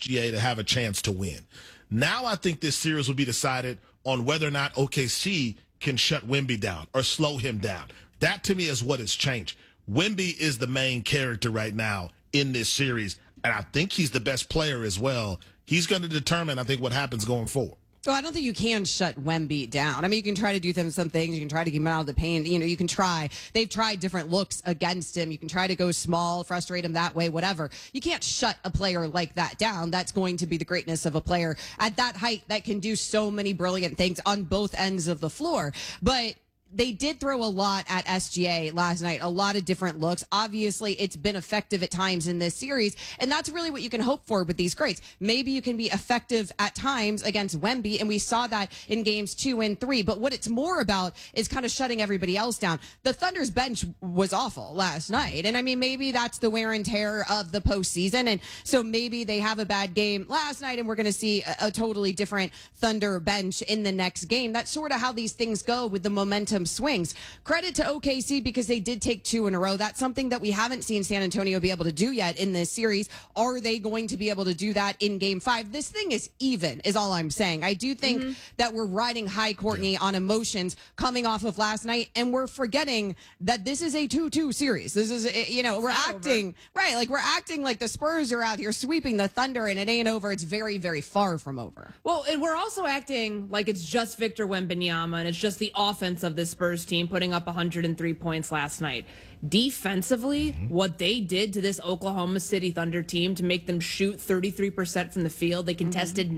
SGA to have a chance to win. Now I think this series will be decided on whether or not OKC can shut Wemby down or slow him down. That to me is what has changed. Wemby is the main character right now in this series, and I think he's the best player as well. He's going to determine, I think, what happens going forward. So I don't think you can shut Wemby down. I mean, you can try to do some things. You can try to get him out of the paint. You know, you can try. They've tried different looks against him. You can try to go small, frustrate him that way, whatever. You can't shut a player like that down. That's going to be the greatness of a player at that height that can do so many brilliant things on both ends of the floor. But they did throw a lot at SGA last night, a lot of different looks. Obviously, it's been effective at times in this series, and that's really what you can hope for with these greats. Maybe you can be effective at times against Wemby, and we saw that in games 2 and 3. But what it's more about is kind of shutting everybody else down. The Thunder's bench was awful last night, and I mean, maybe that's the wear and tear of the postseason, and so maybe they have a bad game last night, and we're going to see a totally different Thunder bench in the next game. That's sort of how these things go with the momentum swings. Credit to OKC because they did take 2 in a row. That's something that we haven't seen San Antonio be able to do yet in this series. Are they going to be able to do that in game 5? This thing is even, is all I'm saying. I do think that we're riding high, Courtney, on emotions coming off of last night, and we're forgetting that this is a 2-2 series. This is, we're acting, right, like we're acting like the Spurs are out here sweeping the Thunder, and it ain't over. It's very, very far from over. Well, and we're also acting like it's just Victor Wembanyama, and it's just the offense of the Spurs team putting up 103 points last night. Defensively, what they did to this Oklahoma City Thunder team to make them shoot 33% from the field, they contested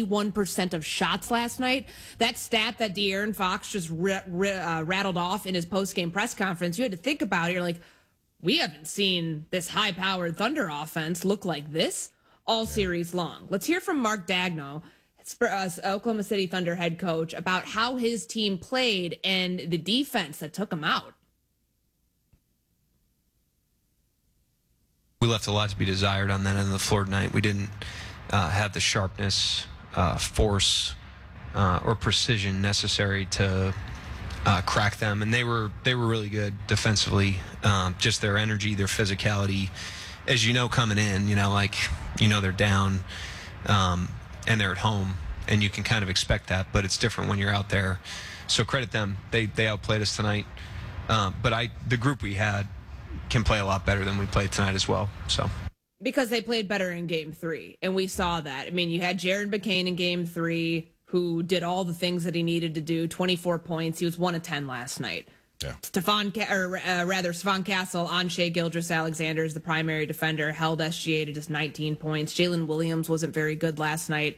91% of shots last night. That stat that De'Aaron Fox just rattled off in his post-game press conference, you had to think about it. You're like, we haven't seen this high-powered Thunder offense look like this all series long. Let's hear from Mark Daigneault, Oklahoma City Thunder head coach, about how his team played and the defense that took him out. We left a lot to be desired on that end of the floor tonight. We didn't have the sharpness, force, or precision necessary to crack them, and they were really good defensively. Just their energy, their physicality, as you know, coming in, they're down. And they're at home, and you can kind of expect that, but it's different when you're out there. So credit them. They outplayed us tonight. But the group we had can play a lot better than we played tonight as well. So because they played better in game 3, and we saw that. I mean, you had Jared McCain in game 3, who did all the things that he needed to do, 24 points. He was 1 of 10 last night. Yeah. Stephon Castle on Shai Gilgeous-Alexander is the primary defender, held SGA to just 19 points. Jalen Williams wasn't very good last night.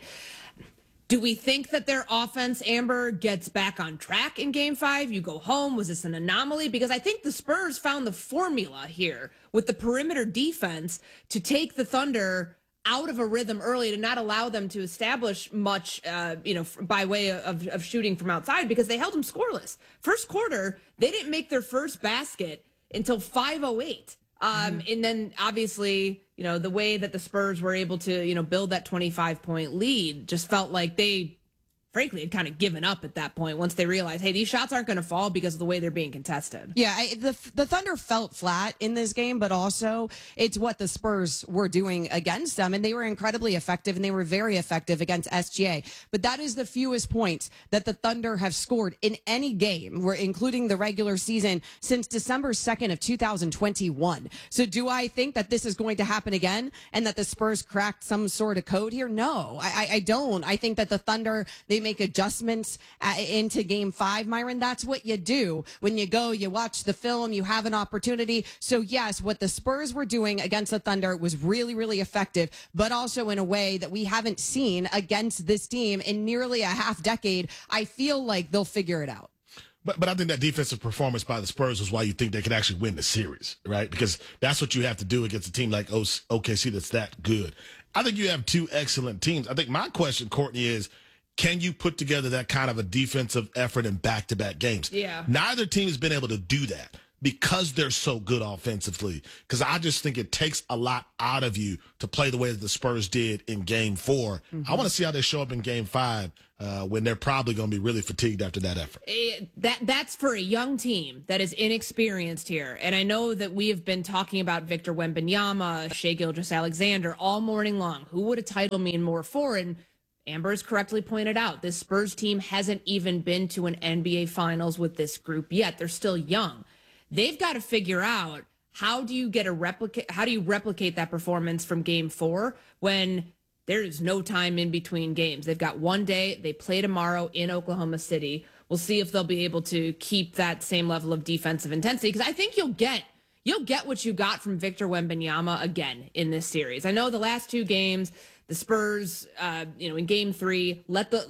Do we think that their offense, Amber, gets back on track in game 5? You go home. Was this an anomaly? Because I think the Spurs found the formula here with the perimeter defense to take the Thunder out of a rhythm early, to not allow them to establish much, by way of shooting from outside, because they held them scoreless. First quarter, they didn't make their first basket until 5:08. And then obviously, the way that the Spurs were able to, build that 25-point lead just felt like they, frankly, had kind of given up at that point once they realized, hey, these shots aren't going to fall because of the way they're being contested. Yeah, the Thunder felt flat in this game, but also it's what the Spurs were doing against them, and they were incredibly effective, and they were very effective against SGA. But that is the fewest points that the Thunder have scored in any game, including the regular season, since December 2nd of 2021. So do I think that this is going to happen again and that the Spurs cracked some sort of code here? No, I don't. I think that the Thunder, they make adjustments into game 5, Myron. That's what you do when you go, you watch the film, you have an opportunity. So yes, what the Spurs were doing against the Thunder was really, really effective, but also in a way that we haven't seen against this team in nearly a half decade. I feel like they'll figure it out. But I think that defensive performance by the Spurs is why you think they could actually win the series, right? Because that's what you have to do against a team like OKC that's that good. I think you have 2 excellent teams. I think my question, Courtney, is, can you put together that kind of a defensive effort in back-to-back games? Yeah. Neither team has been able to do that. because they're so good offensively. Because I just think it takes a lot out of you to play the way that the Spurs did in Game 4. I want to see how they show up in Game 5 when they're probably going to be really fatigued after that effort. That's for a young team that is inexperienced here. And I know that we have been talking about Victor Wembanyama, Shai Gilgeous-Alexander all morning long. Who would a title mean more for? And Amber has correctly pointed out, this Spurs team hasn't even been to an NBA Finals with this group yet. They're still young. They've got to figure out how do you replicate that performance from Game 4 when there is no time in between games. They've got one day. They play tomorrow in Oklahoma City. We'll see if they'll be able to keep that same level of defensive intensity, because I think you'll get what you got from Victor Wembanyama again in this series. I know the last 2 games, the Spurs, in Game 3,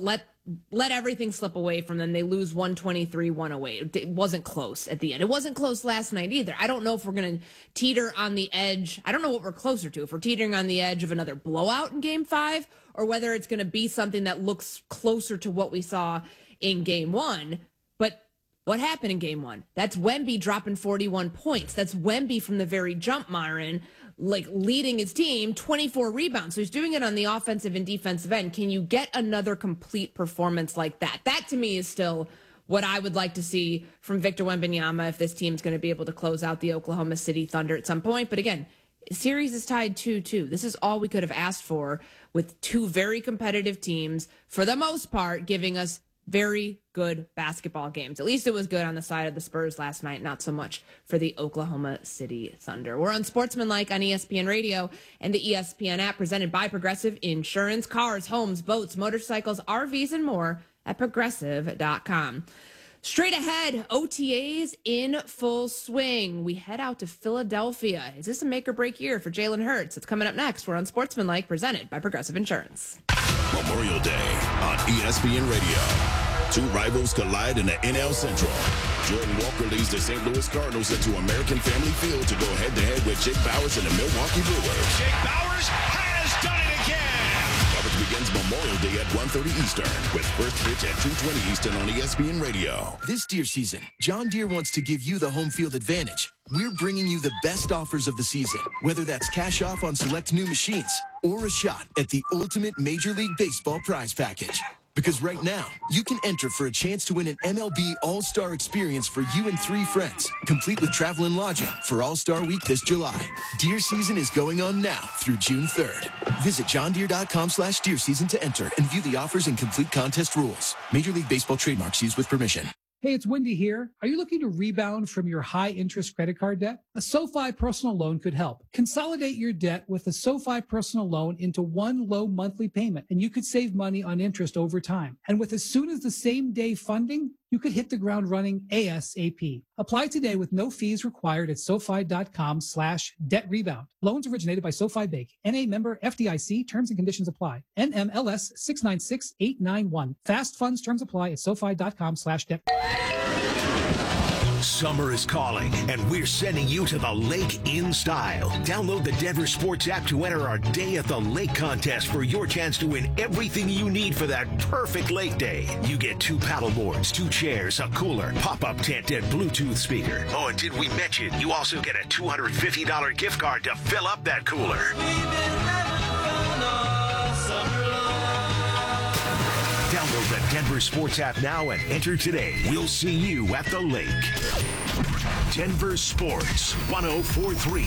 let everything slip away from them. They lose 123-108. It wasn't close at the end. It wasn't close last night either. I don't know if we're going to teeter on the edge. I don't know what we're closer to, if we're teetering on the edge of another blowout in Game 5, or whether it's going to be something that looks closer to what we saw in Game 1. But what happened in Game 1? That's Wemby dropping 41 points. That's Wemby from the very jump, Myron, leading his team, 24 rebounds. So he's doing it on the offensive and defensive end. Can you get another complete performance like that? That, to me, is still what I would like to see from Victor Wembanyama if this team's going to be able to close out the Oklahoma City Thunder at some point. But again, the series is tied 2-2. This is all we could have asked for, with 2 very competitive teams, for the most part, giving us very good basketball games. At least it was good on the side of the Spurs last night, not so much for the Oklahoma City Thunder. We're on Sportsmanlike on ESPN Radio and the ESPN app, presented by Progressive Insurance. Cars, homes, boats, motorcycles, RVs, and more at Progressive.com. Straight ahead, OTAs in full swing. We head out to Philadelphia. Is this a make or break year for Jalen Hurts? It's coming up next. We're on Sportsmanlike, presented by Progressive Insurance. Memorial Day on ESPN Radio. 2 rivals collide in the NL Central. Jordan Walker leads the St. Louis Cardinals into American Family Field to go head-to-head with Jake Bauers and the Milwaukee Brewers. Jake Bauers has done it again. Coverage begins Memorial Day at 1:30 Eastern, with first pitch at 2:20 Eastern on ESPN Radio. This deer season, John Deere wants to give you the home field advantage. We're bringing you the best offers of the season, whether that's cash off on select new machines or a shot at the ultimate Major League Baseball prize package. Because right now, you can enter for a chance to win an MLB All-Star experience for you and 3 friends, complete with travel and lodging for All-Star Week this July. Deer season is going on now through June 3rd. Visit johndeere.com/deer season to enter and view the offers and complete contest rules. Major League Baseball trademarks used with permission. Hey, it's Wendy here. Are you looking to rebound from your high-interest credit card debt? A SoFi personal loan could help. Consolidate your debt with a SoFi personal loan into one low monthly payment, and you could save money on interest over time. And with as soon as the same day funding, you could hit the ground running ASAP. Apply today with no fees required at SoFi.com/debt rebound. Loans originated by SoFi Bank. NA member FDIC. Terms and conditions apply. NMLS 696891. Fast funds terms apply at SoFi.com/debt. Summer is calling, and we're sending you to the lake in style. Download the Denver Sports app to enter our Day at the Lake contest for your chance to win everything you need for that perfect lake day. You get 2 paddle boards, 2 chairs, a cooler, pop-up tent, and Bluetooth speaker. Oh, and did we mention you also get a $250 gift card to fill up that cooler? Download the Denver Sports app now and enter today. We'll see you at the lake. Denver Sports 1043.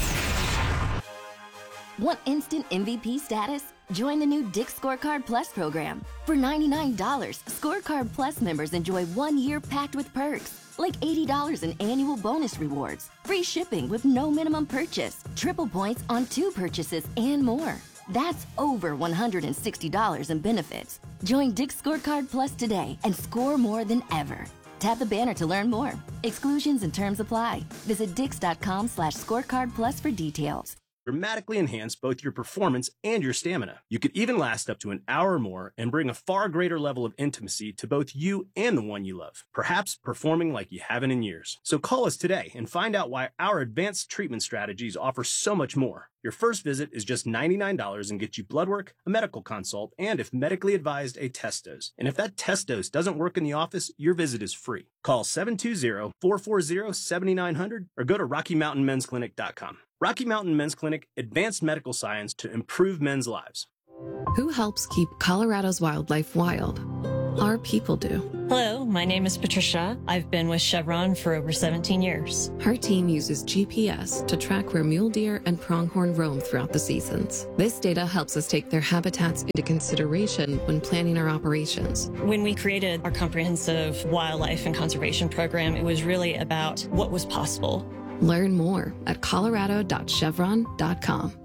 Want instant MVP status? Join the new Dick's Scorecard Plus program. For $99, Scorecard Plus members enjoy 1 year packed with perks, like $80 in annual bonus rewards, free shipping with no minimum purchase, triple points on 2 purchases, and more. That's over $160 in benefits. Join Dick's Scorecard Plus today and score more than ever. Tap the banner to learn more. Exclusions and terms apply. Visit Dix.com/scorecard plus for details. dramatically enhance both your performance and your stamina. You could even last up to an hour or more and bring a far greater level of intimacy to both you and the one you love, perhaps performing like you haven't in years. So call us today and find out why our advanced treatment strategies offer so much more. Your first visit is just $99 and gets you blood work, a medical consult, and if medically advised, a test dose. And if that test dose doesn't work in the office, your visit is free. Call 720-440-7900 or go to RockyMountainMen'sClinic.com. Rocky Mountain Men's Clinic, advanced medical science to improve men's lives. Who helps keep Colorado's wildlife wild? Our people do. Hello, my name is Patricia. I've been with Chevron for over 17 years. Her team uses GPS to track where mule deer and pronghorn roam throughout the seasons. This data helps us take their habitats into consideration when planning our operations. When we created our comprehensive wildlife and conservation program, it was really about what was possible. Learn more at colorado.chevron.com.